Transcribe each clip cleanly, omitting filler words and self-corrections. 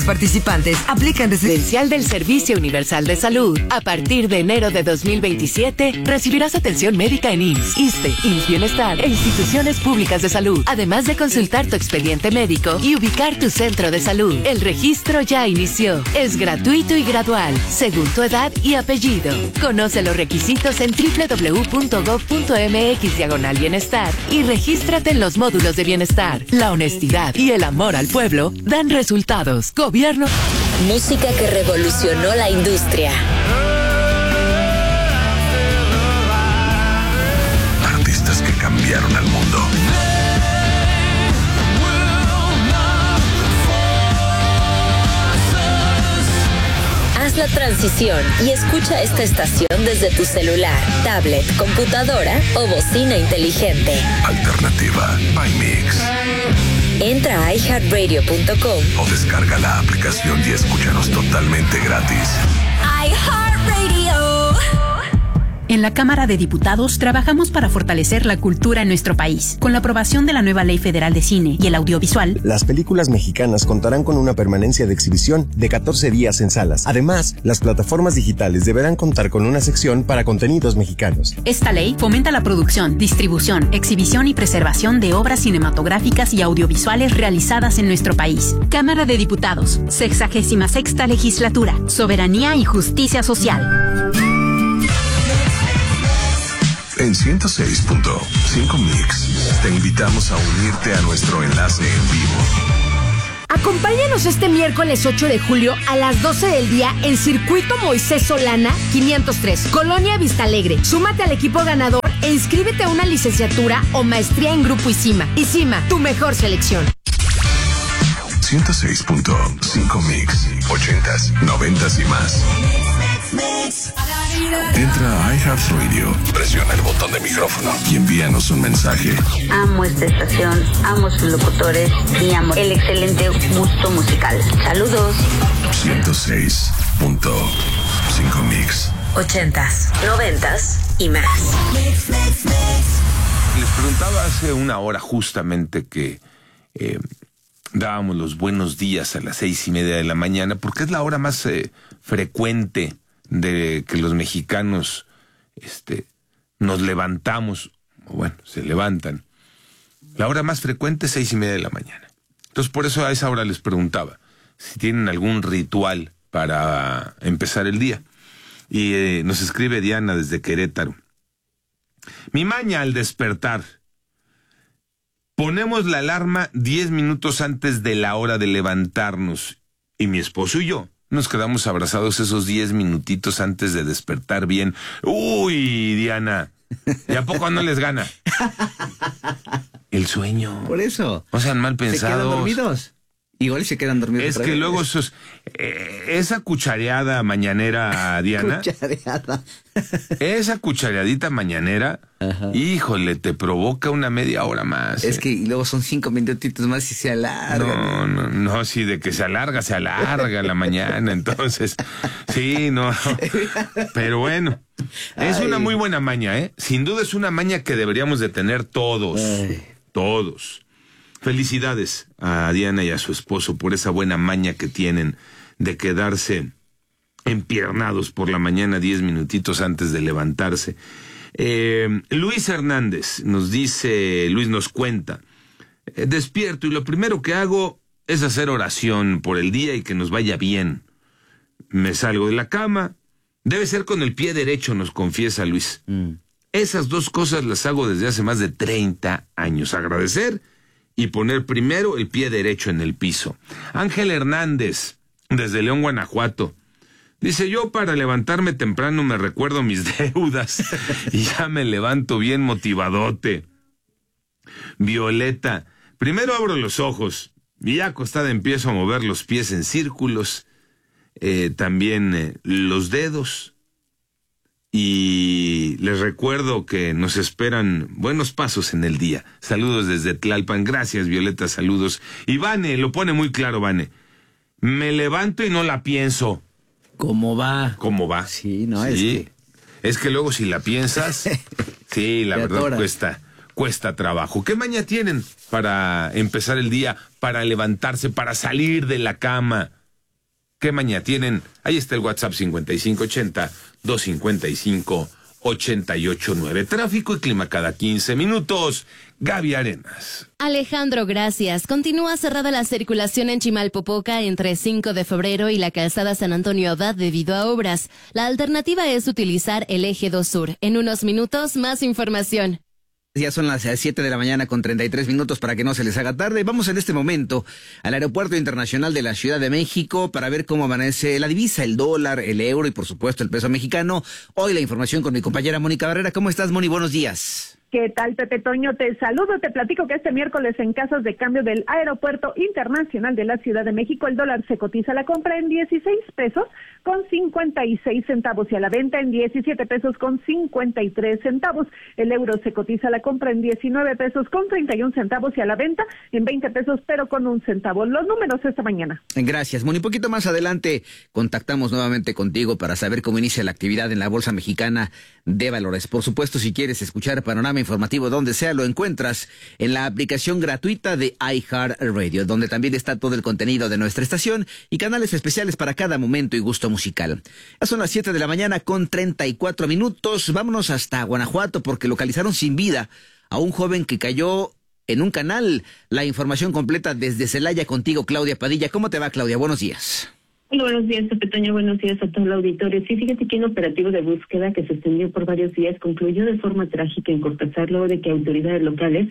Participantes aplican Residencial del Servicio Universal de Salud. A partir de enero de 2027, recibirás atención médica en IMSS, ISSSTE, IMSS Bienestar e instituciones públicas de salud, además de consultar tu expediente médico y ubicar tu centro de salud. El registro ya inició. Es gratuito y gradual, según tu edad y apellido. Conoce los requisitos en www.gov.mx/bienestar y regístrate en los módulos de bienestar. La honestidad y el amor al pueblo dan resultados. Gobierno. Música que revolucionó la industria. Artistas que cambiaron al mundo. Haz la transición y escucha esta estación desde tu celular, tablet, computadora o bocina inteligente. Alternativa by Mix. Entra a iHeartRadio.com o descarga la aplicación y escúchanos totalmente gratis. iHeartRadio. En la Cámara de Diputados trabajamos para fortalecer la cultura en nuestro país. Con la aprobación de la nueva Ley Federal de Cine y el Audiovisual, las películas mexicanas contarán con una permanencia de exhibición de 14 días en salas. Además, las plataformas digitales deberán contar con una sección para contenidos mexicanos. Esta ley fomenta la producción, distribución, exhibición y preservación de obras cinematográficas y audiovisuales realizadas en nuestro país. Cámara de Diputados, 66ª Legislatura, Soberanía y Justicia Social. En 106.5 Mix, te invitamos a unirte a nuestro enlace en vivo. Acompáñanos este miércoles 8 de julio a las 12 del día en Circuito Moisés Solana 503, Colonia Vista Alegre. Súmate al equipo ganador e inscríbete a una licenciatura o maestría en Grupo ICIMA. ICIMA, tu mejor selección. 106.5 Mix, 80s, 90s y más. Entra a iHeartRadio, presiona el botón de micrófono y envíanos un mensaje. Amo esta estación, amo sus locutores y amo el excelente gusto musical. Saludos. 106.5 Mix. 80s, 90s y más. Les preguntaba hace una hora justamente que dábamos los buenos días a las 6:30 de la mañana, porque es la hora más frecuente de que los mexicanos nos levantamos, bueno, se levantan. La hora más frecuente es 6:30 de la mañana. Entonces, por eso a esa hora les preguntaba si tienen algún ritual para empezar el día. Y nos escribe Diana desde Querétaro. Mi maña al despertar. Ponemos la alarma 10 minutos antes de la hora de levantarnos. Y mi esposo y yo nos quedamos abrazados esos 10 minutitos antes de despertar bien. Uy, Diana, ¿y a poco no les gana? El sueño. Por eso. No sean mal pensados. Se quedan dormidos. Igual se quedan dormidos. Es que luego esa cuchareada mañanera, Diana. Cuchareada. Esa cuchareadita mañanera, ajá, híjole, te provoca una media hora más. Es que y luego son 5 minutitos más y se alarga. No, sí, de que se alarga la mañana, entonces, sí, no. Pero bueno, es una muy buena maña, ¿eh? Sin duda es una maña que deberíamos de tener todos. Todos. Felicidades a Diana y a su esposo por esa buena maña que tienen de quedarse empiernados por la mañana 10 minutitos antes de levantarse. Luis Hernández nos dice, Luis nos cuenta, despierto y lo primero que hago es hacer oración por el día y que nos vaya bien. Me salgo de la cama, debe ser con el pie derecho, nos confiesa Luis. Esas dos cosas las hago desde hace más de 30 años. Agradecer y poner primero el pie derecho en el piso. Ángel Hernández, desde León, Guanajuato, dice, yo para levantarme temprano me recuerdo mis deudas y ya me levanto bien motivadote. Violeta, primero abro los ojos y ya acostada empiezo a mover los pies en círculos, también los dedos. Y les recuerdo que nos esperan buenos pasos en el día. Saludos desde Tlalpan. Gracias, Violeta, saludos. Y Vane, lo pone muy claro, Vane. Me levanto y no la pienso. ¿Cómo va? ¿Cómo va? Sí, no, sí. Es que luego si la piensas, sí, la verdad cuesta trabajo. ¿Qué maña tienen para empezar el día, para levantarse, para salir de la cama? ¿Qué maña tienen? Ahí está el WhatsApp 5580-255-889. Tráfico y clima cada 15 minutos. Gaby Arenas. Alejandro, gracias. Continúa cerrada la circulación en Chimalpopoca entre 5 de febrero y la calzada San Antonio Abad debido a obras. La alternativa es utilizar el eje 2 Sur. En unos minutos, más información. Ya son las 7 de la mañana con 33 minutos para que no se les haga tarde. Vamos en este momento al Aeropuerto Internacional de la Ciudad de México para ver cómo amanece la divisa, el dólar, el euro y por supuesto el peso mexicano. Hoy la información con mi compañera Mónica Barrera. ¿Cómo estás, Moni? Buenos días. ¿Qué tal, Pepe Toño? Te saludo, te platico que este miércoles en casas de cambio del Aeropuerto Internacional de la Ciudad de México, el dólar se cotiza a la compra en 16 pesos con 56 centavos y a la venta en 17 pesos con 53 centavos. El euro se cotiza a la compra en 19 pesos con 31 centavos y a la venta en 20 pesos pero con 1 centavo. Los números esta mañana. Gracias, Moni. Un poquito más adelante contactamos nuevamente contigo para saber cómo inicia la actividad en la Bolsa Mexicana de Valores. Por supuesto, si quieres escuchar Panorama Informativo donde sea, lo encuentras en la aplicación gratuita de iHeartRadio, donde también está todo el contenido de nuestra estación y canales especiales para cada momento y gusto musical. Ya son las 7 de la mañana con 34 minutos. Vámonos hasta Guanajuato porque localizaron sin vida a un joven que cayó en un canal. La información completa desde Celaya contigo, Claudia Padilla. ¿Cómo te va, Claudia? Buenos días. Hola, buenos días, Pepe Toño. Buenos días a todo el auditorio. Sí, fíjate que un operativo de búsqueda que se extendió por varios días concluyó de forma trágica en Cortázar luego de que autoridades locales,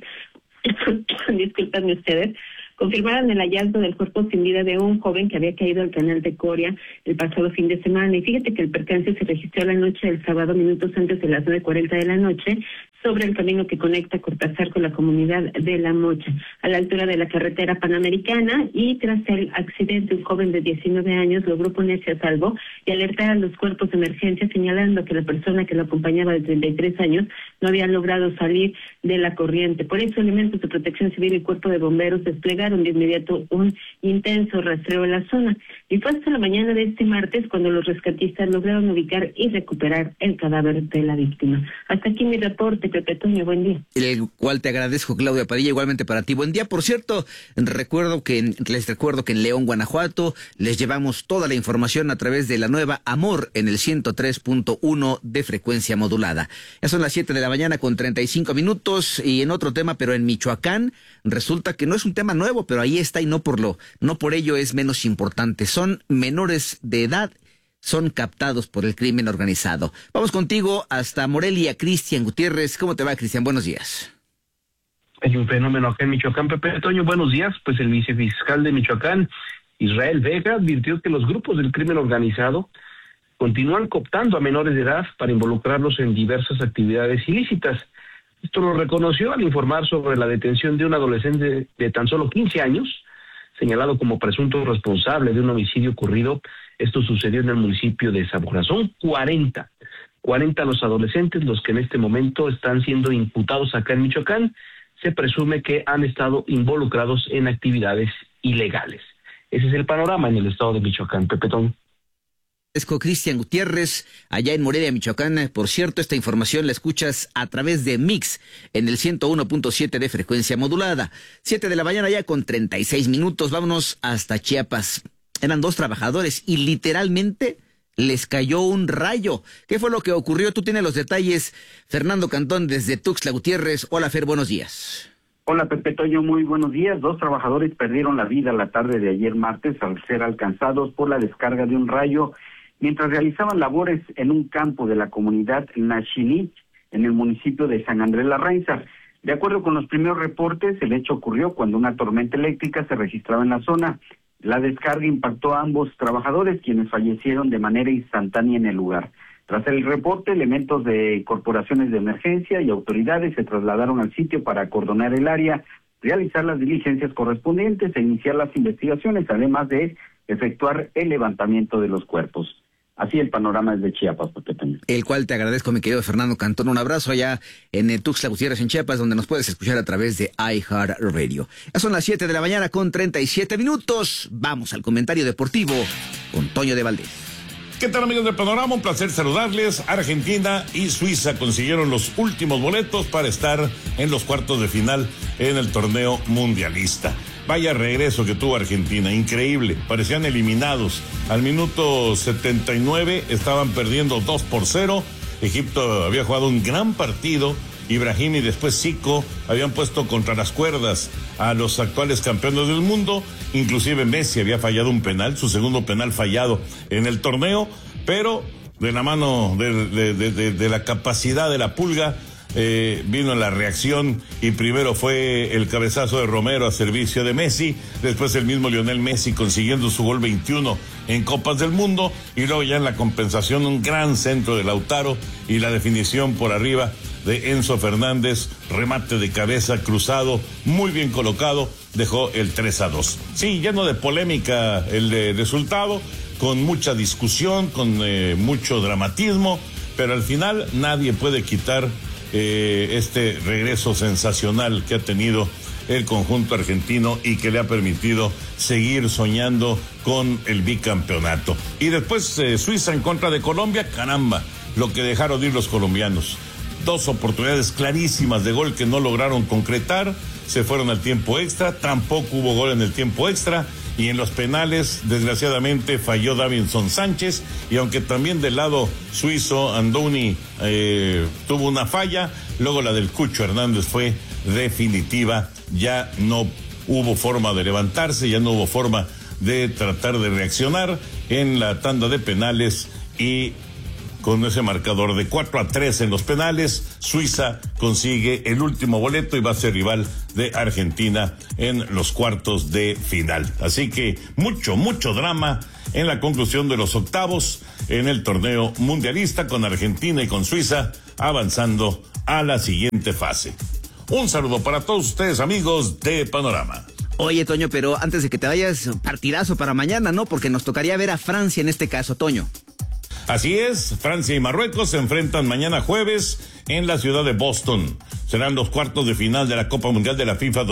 discúlpenme ustedes, confirmaron el hallazgo del cuerpo sin vida de un joven que había caído al canal de Coria el pasado fin de semana. Y fíjate que el percance se registró la noche del sábado, minutos antes de las 9:40 de la noche, sobre el camino que conecta Cortázar con la comunidad de La Mocha, a la altura de la carretera Panamericana, y tras el accidente un joven de 19 años logró ponerse a salvo y alertar a los cuerpos de emergencia, señalando que la persona que lo acompañaba de 33 años no había logrado salir de la corriente. Por eso elementos de Protección Civil y Cuerpo de Bomberos desplegaron de inmediato un intenso rastreo en la zona. Y fue hasta la mañana de este martes cuando los rescatistas lograron ubicar y recuperar el cadáver de la víctima. Hasta aquí mi reporte, Pepe Toño, buen día. El cual te agradezco, Claudia Padilla, igualmente para ti. Buen día. Por cierto, les recuerdo que en León, Guanajuato, les llevamos toda la información a través de la nueva Amor en el 103.1 de frecuencia modulada. Ya son las 7 de la mañana con 35 minutos y en otro tema, pero en Michoacán, resulta que no es un tema nuevo, pero ahí está y no por ello es menos importante. Son menores de edad, son captados por el crimen organizado. Vamos contigo hasta Morelia, Cristian Gutiérrez. ¿Cómo te va, Cristian? Buenos días. Hay un fenómeno acá en Michoacán, Pepe Toño. Buenos días. Pues el vicefiscal de Michoacán, Israel Vega, advirtió que los grupos del crimen organizado continúan cooptando a menores de edad para involucrarlos en diversas actividades ilícitas. Esto lo reconoció al informar sobre la detención de un adolescente de tan solo 15 años, señalado como presunto responsable de un homicidio ocurrido. Esto sucedió en el municipio de Zamora. Son 40 los adolescentes los que en este momento están siendo imputados acá en Michoacán. Se presume que han estado involucrados en actividades ilegales. Ese es el panorama en el estado de Michoacán, Pepetón. Cristian Gutiérrez, allá en Morelia, Michoacán. Por cierto, esta información la escuchas a través de Mix en el 101.7 de frecuencia modulada. 7 de la mañana ya con 36 minutos. Vámonos hasta Chiapas. Eran 2 trabajadores y literalmente les cayó un rayo. ¿Qué fue lo que ocurrió? Tú tienes los detalles. Fernando Cantón desde Tuxtla Gutiérrez. Hola, Fer, buenos días. Hola, Pepe Toño, muy buenos días. 2 trabajadores perdieron la vida la tarde de ayer martes al ser alcanzados por la descarga de un rayo mientras realizaban labores en un campo de la comunidad Naxilí, en el municipio de San Andrés Larrainza. De acuerdo con los primeros reportes, el hecho ocurrió cuando una tormenta eléctrica se registraba en la zona. La descarga impactó a ambos trabajadores, quienes fallecieron de manera instantánea en el lugar. Tras el reporte, elementos de corporaciones de emergencia y autoridades se trasladaron al sitio para acordonar el área, realizar las diligencias correspondientes e iniciar las investigaciones, además de efectuar el levantamiento de los cuerpos. Así el panorama es de Chiapas, Pepe Toño. El cual te agradezco, mi querido Fernando Cantón. Un abrazo allá en Tuxtla Gutiérrez, en Chiapas, donde nos puedes escuchar a través de iHeartRadio. Ya son las 7 de la mañana con 37 minutos. Vamos al comentario deportivo con Toño de Valdés. ¿Qué tal, amigos del Panorama? Un placer saludarles. Argentina y Suiza consiguieron los últimos boletos para estar en los cuartos de final en el torneo mundialista. Vaya regreso que tuvo Argentina, increíble, parecían eliminados. Al minuto 79 estaban perdiendo 2-0. Egipto había jugado un gran partido. Ibrahim y después Zico habían puesto contra las cuerdas a los actuales campeones del mundo. Inclusive Messi había fallado un penal, su segundo penal fallado en el torneo, pero de la mano de la capacidad de la Pulga, vino la reacción y primero fue el cabezazo de Romero a servicio de Messi, después el mismo Lionel Messi consiguiendo su gol 21 en Copas del Mundo, y luego ya en la compensación un gran centro de Lautaro y la definición por arriba de Enzo Fernández, remate de cabeza cruzado, muy bien colocado, dejó el 3-2. Sí, lleno de polémica el resultado, con mucha discusión, con mucho dramatismo, pero al final nadie puede quitar este regreso sensacional que ha tenido el conjunto argentino y que le ha permitido seguir soñando con el bicampeonato. Y después Suiza en contra de Colombia, caramba, lo que dejaron ir los colombianos. 2 oportunidades clarísimas de gol que no lograron concretar, se fueron al tiempo extra, tampoco hubo gol en el tiempo extra, y en los penales, desgraciadamente, falló Davinson Sánchez, y aunque también del lado suizo, Andoni tuvo una falla, luego la del Cucho Hernández fue definitiva, ya no hubo forma de levantarse, ya no hubo forma de tratar de reaccionar en la tanda de penales, y con ese marcador de 4-3 en los penales, Suiza consigue el último boleto y va a ser rival de Argentina en los cuartos de final. Así que mucho drama en la conclusión de los octavos en el torneo mundialista, con Argentina y con Suiza avanzando a la siguiente fase. Un saludo para todos ustedes, amigos de Panorama. Oye, Toño, pero antes de que te vayas, partidazo para mañana, ¿no? Porque nos tocaría ver a Francia en este caso, Toño. Así es, Francia y Marruecos se enfrentan mañana jueves en la ciudad de Boston. Serán los cuartos de final de la Copa Mundial de la FIFA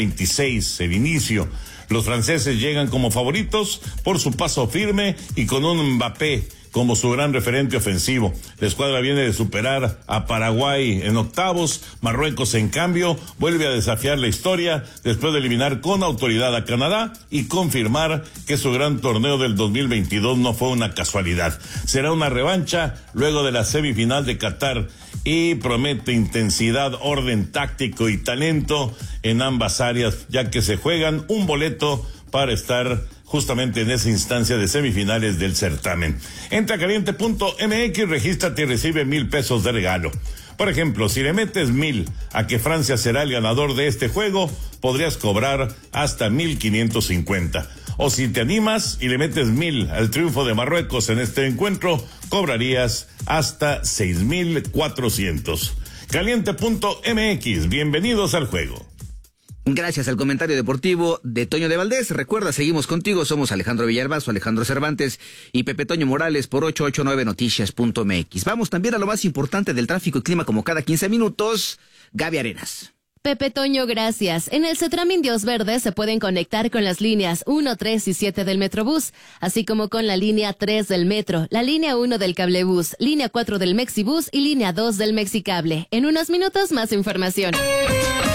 2026, el inicio. Los franceses llegan como favoritos por su paso firme y con un Mbappé como su gran referente ofensivo. La escuadra viene de superar a Paraguay en octavos. Marruecos, en cambio, vuelve a desafiar la historia después de eliminar con autoridad a Canadá y confirmar que su gran torneo del 2022 no fue una casualidad. Será una revancha luego de la semifinal de Qatar y promete intensidad, orden táctico y talento en ambas áreas, ya que se juegan un boleto para estar justamente en esa instancia de semifinales del certamen. Entra a caliente.mx, regístrate y recibe $1,000 de regalo. Por ejemplo, si le metes 1,000 a que Francia será el ganador de este juego, podrías cobrar hasta 1,550. O si te animas y le metes 1,000 al triunfo de Marruecos en este encuentro, cobrarías hasta 6,400. Caliente.mx, bienvenidos al juego. Gracias al comentario deportivo de Toño de Valdés. Recuerda, seguimos contigo. Somos Alejandro Villalbazo, Alejandro Cervantes y Pepe Toño Morales por 889noticias.mx. Vamos también a lo más importante del tráfico y clima, como cada 15 minutos. Gaby Arenas. Pepe Toño, gracias. En el Cetram Indios Verdes se pueden conectar con las líneas 1, 3 y 7 del Metrobús, así como con la línea 3 del Metro, la línea 1 del Cablebús, línea 4 del Mexibús y línea 2 del Mexicable. En unos minutos, más información.